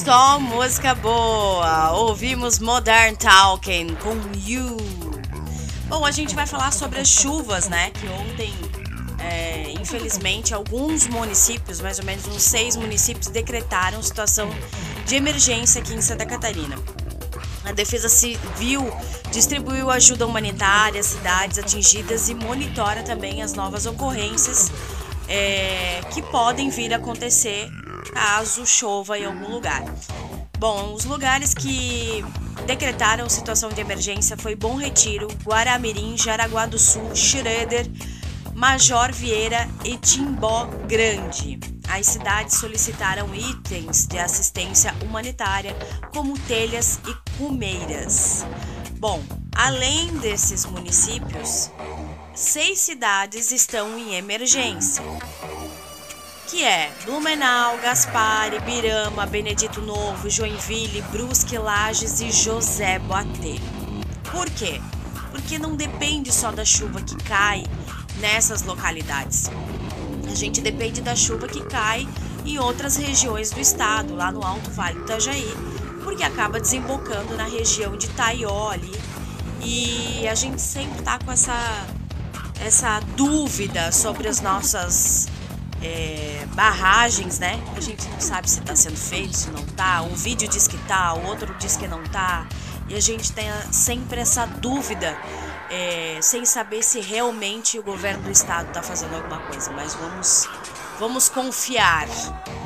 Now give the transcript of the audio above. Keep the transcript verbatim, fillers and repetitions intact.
Só música boa. Ouvimos Modern Talking com You. Bom, a gente vai falar sobre as chuvas, né? Que ontem, é, infelizmente, alguns municípios, mais ou menos uns seis municípios, decretaram situação de emergência aqui em Santa Catarina. A Defesa Civil distribuiu ajuda humanitária às cidades atingidas e monitora também as novas ocorrências é, que podem vir a acontecer caso chova em algum lugar. Bom, os lugares que decretaram situação de emergência foi Bom Retiro, Guaramirim, Jaraguá do Sul, Schroeder, Major Vieira e Timbó Grande. As cidades solicitaram itens de assistência humanitária, como telhas e cumeiras. Bom, além desses municípios, seis cidades estão em emergência, que é Blumenau, Gaspar, Ibirama, Benedito Novo, Joinville, Brusque, Lages e José Boatê. Por quê? Porque não depende só da chuva que cai nessas localidades. A gente depende da chuva que cai em outras regiões do estado, lá no Alto Vale do Itajaí, porque acaba desembocando na região de Taió ali, e a gente sempre tá com essa, essa dúvida sobre as nossas é, barragens, né? A gente não sabe se tá sendo feito, se não tá. Um vídeo diz que tá, o outro diz que não tá, e a gente tem sempre essa dúvida. É, sem saber se realmente o governo do estado está fazendo alguma coisa, mas vamos, vamos confiar.